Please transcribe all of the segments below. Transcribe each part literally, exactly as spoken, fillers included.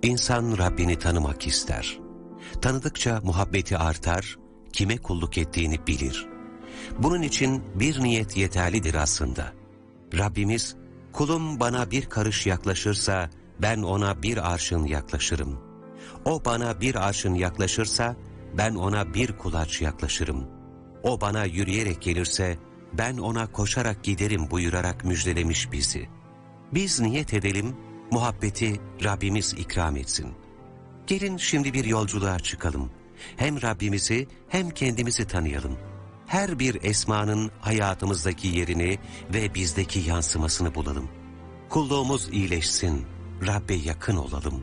İnsan Rabbini tanımak ister. Tanıdıkça muhabbeti artar, kime kulluk ettiğini bilir. Bunun için bir niyet yeterlidir aslında. Rabbimiz, kulum bana bir karış yaklaşırsa ben ona bir arşın yaklaşırım. O bana bir arşın yaklaşırsa ben ona bir kulaç yaklaşırım. O bana yürüyerek gelirse ben ona koşarak giderim buyurarak müjdelemiş bizi. Biz niyet edelim, muhabbeti Rabbimiz ikram etsin. Gelin şimdi bir yolculuğa çıkalım. Hem Rabbimizi hem kendimizi tanıyalım. Her bir esmanın hayatımızdaki yerini ve bizdeki yansımasını bulalım. Kulluğumuz iyileşsin, Rabbe yakın olalım.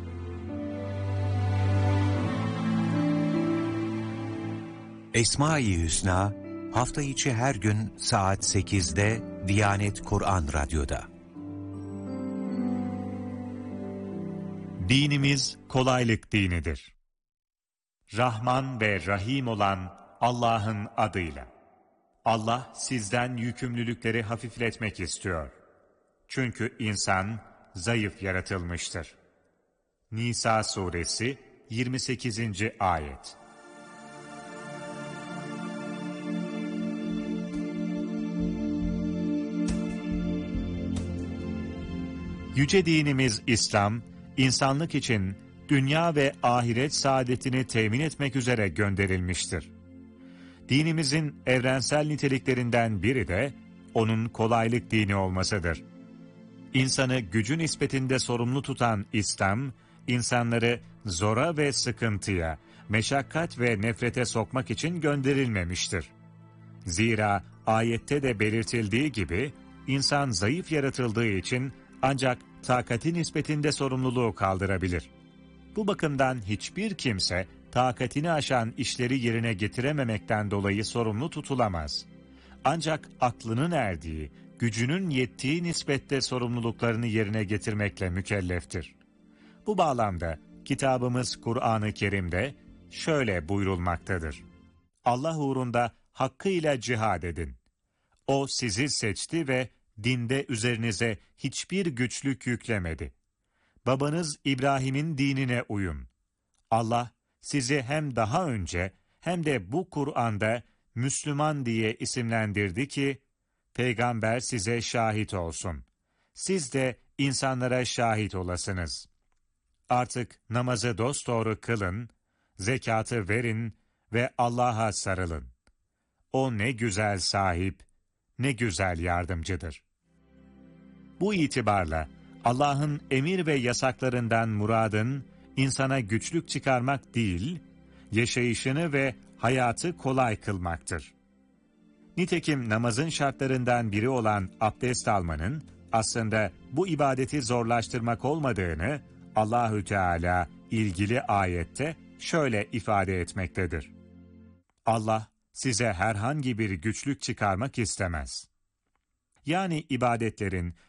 Esma-i Hüsna, hafta içi her gün saat sekizde Diyanet Kur'an Radyo'da. Dinimiz kolaylık dinidir. Rahman ve Rahim olan Allah'ın adıyla. Allah sizden yükümlülükleri hafifletmek istiyor. Çünkü insan zayıf yaratılmıştır. Nisa suresi yirmi sekizinci ayet. Yüce dinimiz İslam, insanlık için dünya ve ahiret saadetini temin etmek üzere gönderilmiştir. Dinimizin evrensel niteliklerinden biri de onun kolaylık dini olmasıdır. İnsanı gücü nispetinde sorumlu tutan İslam, insanları zora ve sıkıntıya, meşakkat ve nefrete sokmak için gönderilmemiştir. Zira ayette de belirtildiği gibi, insan zayıf yaratıldığı için ancak takati nispetinde sorumluluğu kaldırabilir. Bu bakımdan hiçbir kimse, takatini aşan işleri yerine getirememekten dolayı sorumlu tutulamaz. Ancak aklının erdiği, gücünün yettiği nispette sorumluluklarını yerine getirmekle mükelleftir. Bu bağlamda kitabımız Kur'an-ı Kerim'de şöyle buyurulmaktadır. Allah uğrunda hakkıyla cihad edin. O sizi seçti ve dinde üzerinize hiçbir güçlük yüklemedi. Babanız İbrahim'in dinine uyun. Allah sizi hem daha önce hem de bu Kur'an'da Müslüman diye isimlendirdi ki, Peygamber size şahit olsun. Siz de insanlara şahit olasınız. Artık namazı dosdoğru kılın, zekatı verin ve Allah'a sarılın. O ne güzel sahip, ne güzel yardımcıdır. Bu itibarla Allah'ın emir ve yasaklarından muradın insana güçlük çıkarmak değil, yaşayışını ve hayatı kolay kılmaktır. Nitekim namazın şartlarından biri olan abdest almanın aslında bu ibadeti zorlaştırmak olmadığını Allahü Teala ilgili ayette şöyle ifade etmektedir. Allah size herhangi bir güçlük çıkarmak istemez. Yani ibadetlerin